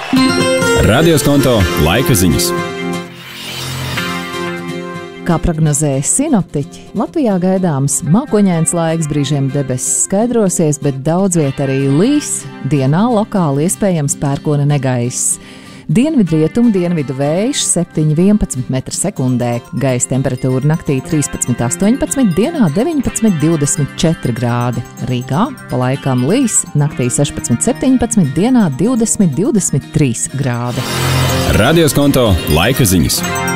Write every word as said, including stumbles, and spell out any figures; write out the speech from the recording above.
Radioskonto laika ziņas. Kā prognozēja sinoptiķi, Latvijā gaidāms mākoņains laiks, brīžiem debesis skaidrosies, bet daudz viet arī līs, dienā lokāli iespējams pērkona negaiss. Dienvidrietumu dienvidu vējš septiņi vienpadsmit metri sekundē, gaisa temperatūra naktī trīspadsmit astoņpadsmit, dienā deviņpadsmit divdesmit četri grādi. Rīgā pa laikam līs, naktī sešpadsmit septiņpadsmit, dienā divdesmit divdesmit trīs grādi. Radioskonto laika ziņas.